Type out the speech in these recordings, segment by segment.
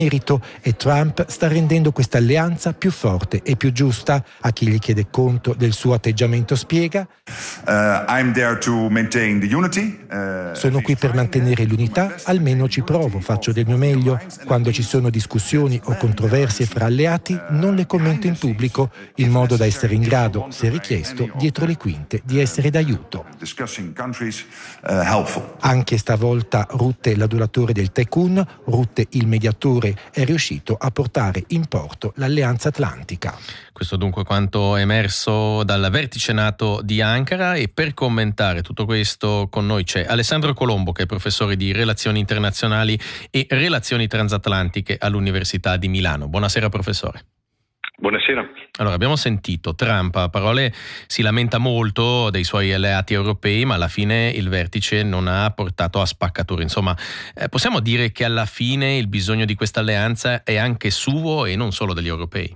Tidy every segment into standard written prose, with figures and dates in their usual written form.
merito e Trump sta rendendo questa alleanza più forte e più giusta. A chi gli chiede conto del suo atteggiamento spiega: sono qui per mantenere l'unità, almeno ci provo, faccio del mio meglio. Quando ci sono discussioni o controversie fra alleati non le commento in pubblico, in modo da essere in grado, se richiesto, dietro le quinte, di essere d'aiuto. Anche stavolta Rutte, l'adoratore del tycoon, Rutte il mediatore, è riuscito a portare in porto l'Alleanza Atlantica. Questo dunque quanto è emerso dal vertice NATO di Ankara, e per commentare tutto questo con noi c'è Alessandro Colombo, che è professore di relazioni internazionali e relazioni transatlantiche all'Università di Milano. Buonasera professore. Buonasera. Allora, abbiamo sentito Trump a parole si lamenta molto dei suoi alleati europei, ma alla fine il vertice non ha portato a spaccature. Insomma, possiamo dire che alla fine il bisogno di questa alleanza è anche suo e non solo degli europei?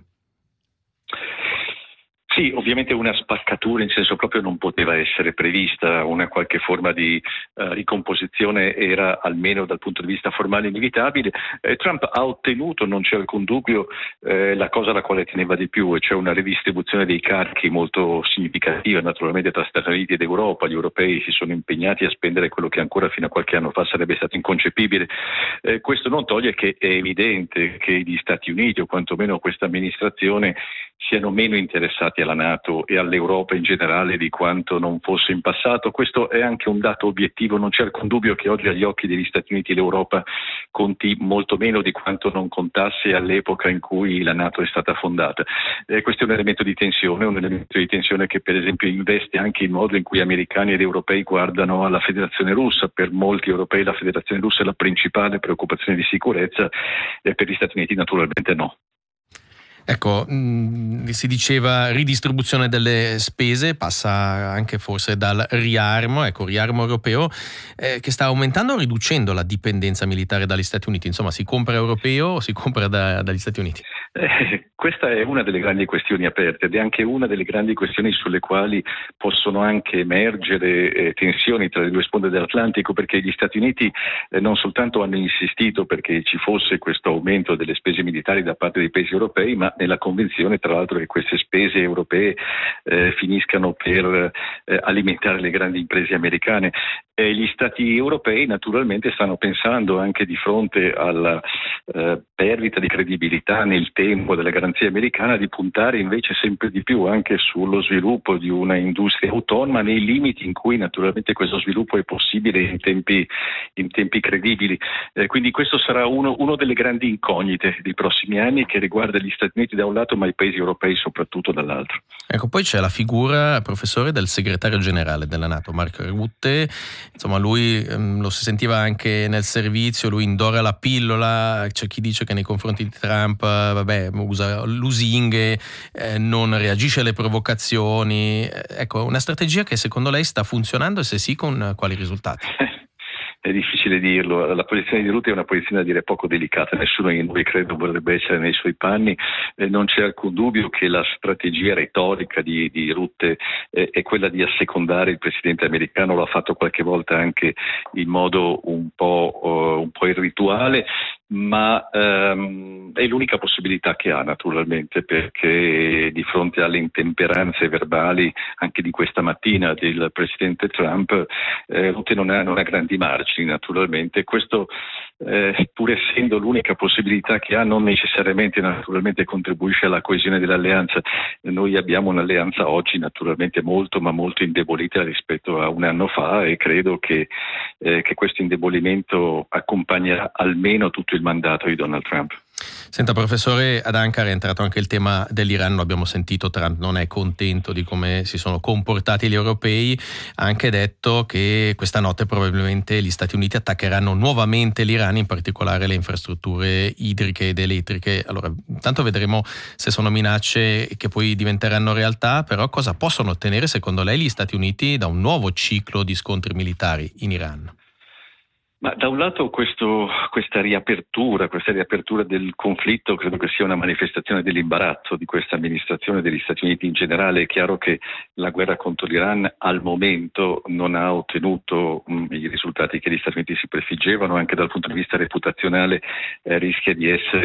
Sì, ovviamente una spaccatura in senso proprio non poteva essere prevista, una qualche forma di ricomposizione era almeno dal punto di vista formale inevitabile. Trump ha ottenuto, non c'è alcun dubbio, la cosa alla quale teneva di più, e cioè una ridistribuzione dei carichi molto significativa, naturalmente tra Stati Uniti ed Europa. Gli europei si sono impegnati a spendere quello che ancora fino a qualche anno fa sarebbe stato inconcepibile. Questo non toglie che è evidente che gli Stati Uniti, o quantomeno questa amministrazione, siano meno interessati alla NATO e all'Europa in generale di quanto non fosse in passato. Questo è anche un dato obiettivo, non c'è alcun dubbio che oggi agli occhi degli Stati Uniti l'Europa conti molto meno di quanto non contasse all'epoca in cui la NATO è stata fondata. Questo è un elemento di tensione che per esempio investe anche il modo in cui americani ed europei guardano alla Federazione Russa. Per molti europei la Federazione Russa è la principale preoccupazione di sicurezza, e per gli Stati Uniti naturalmente no. Ecco, si diceva ridistribuzione delle spese, passa anche forse dal riarmo europeo, che sta aumentando o riducendo la dipendenza militare dagli Stati Uniti? Insomma, si compra europeo o si compra dagli Stati Uniti? Questa è una delle grandi questioni aperte, ed è anche una delle grandi questioni sulle quali possono anche emergere tensioni tra le due sponde dell'Atlantico, perché gli Stati Uniti non soltanto hanno insistito perché ci fosse questo aumento delle spese militari da parte dei paesi europei, ma nella convinzione tra l'altro che queste spese europee finiscano per alimentare le grandi imprese americane. Gli Stati europei naturalmente stanno pensando, anche di fronte alla perdita di credibilità nel tempo della garanzia americana, di puntare invece sempre di più anche sullo sviluppo di una industria autonoma, nei limiti in cui naturalmente questo sviluppo è possibile in tempi credibili. Quindi questo sarà uno delle grandi incognite dei prossimi anni, che riguarda gli Stati Uniti da un lato, ma i paesi europei soprattutto dall'altro. Ecco, poi c'è la figura, professore, del segretario generale della NATO, Mark Rutte. Insomma, lui lo si sentiva anche nel servizio, lui indora la pillola. C'è chi dice che nei confronti di Trump usa lusinghe, non reagisce alle provocazioni. Ecco, una strategia che secondo lei sta funzionando, e se sì, con quali risultati? È difficile dirlo, la posizione di Rutte è una posizione a dire poco delicata, nessuno di noi credo vorrebbe essere nei suoi panni. Non c'è alcun dubbio che la strategia retorica di Rutte è quella di assecondare il presidente americano, l'ha fatto qualche volta anche in modo un po' irrituale, ma è l'unica possibilità che ha naturalmente, perché di fronte alle intemperanze verbali anche di questa mattina del presidente Trump, Rutte non ha grandi margini naturalmente. Questo pur essendo l'unica possibilità che ha, non necessariamente naturalmente contribuisce alla coesione dell'alleanza. Noi abbiamo un'alleanza oggi naturalmente molto indebolita rispetto a un anno fa, e credo che questo indebolimento accompagnerà almeno tutto il mandato di Donald Trump. Senta professore, ad Ankara è entrato anche il tema dell'Iran, lo abbiamo sentito, Trump non è contento di come si sono comportati gli europei, ha anche detto che questa notte probabilmente gli Stati Uniti attaccheranno nuovamente l'Iran, in particolare le infrastrutture idriche ed elettriche. Allora, intanto vedremo se sono minacce che poi diventeranno realtà, però cosa possono ottenere secondo lei gli Stati Uniti da un nuovo ciclo di scontri militari in Iran? Ma da un lato questa riapertura del conflitto credo che sia una manifestazione dell'imbarazzo di questa amministrazione degli Stati Uniti in generale. È chiaro che la guerra contro l'Iran al momento non ha ottenuto i risultati che gli Stati Uniti si prefiggevano, anche dal punto di vista reputazionale rischia di essere